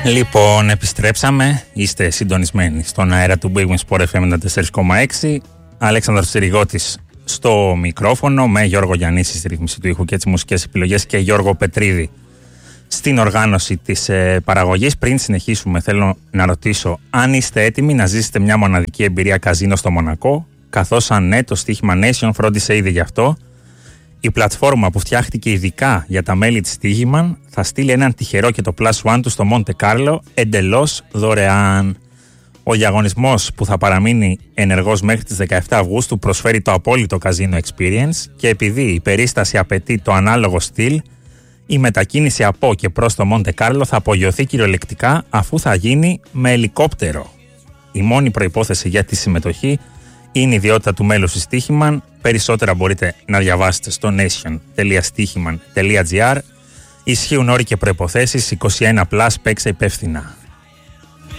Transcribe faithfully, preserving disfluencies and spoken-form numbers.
Λοιπόν, επιστρέψαμε. Είστε συντονισμένοι στον αέρα του Big Win Sport εφ εμ ενενήντα τέσσερα κόμμα έξι. Αλέξανδρος Τσιριγώτης στο μικρόφωνο, με Γιώργο Γιαννίση στη ρύθμιση του ήχου και τις μουσικές επιλογές και Γιώργο Πετρίδη στην οργάνωση της ε, παραγωγής. Πριν συνεχίσουμε, θέλω να ρωτήσω αν είστε έτοιμοι να ζήσετε μια μοναδική εμπειρία καζίνο στο Μονακό, καθώς αν ναι, το στοίχημα Nation φρόντισε ήδη γι' αυτό. Η πλατφόρμα που φτιάχτηκε ειδικά για τα μέλη της Στοίχημαν θα στείλει έναν τυχερό και το Plus One του στο Μοντε Κάρλο εντελώς δωρεάν. Ο διαγωνισμός, που θα παραμείνει ενεργός μέχρι τις δεκαεφτά Αυγούστου, προσφέρει το απόλυτο Casino Experience και επειδή η περίσταση απαιτεί το ανάλογο στυλ, η μετακίνηση από και προς το Μοντε Κάρλο θα απογειωθεί κυριολεκτικά, αφού θα γίνει με ελικόπτερο. Η μόνη προϋπόθεση για τη συμμετοχή είναι η ιδιότητα του μέλους της Στοίχημαν. Περισσότερα μπορείτε να διαβάσετε στο nation τελεία στοίχημαν τελεία gr. Ισχύουν όροι και προϋποθέσεις. είκοσι ένα συν, παίξε υπεύθυνα.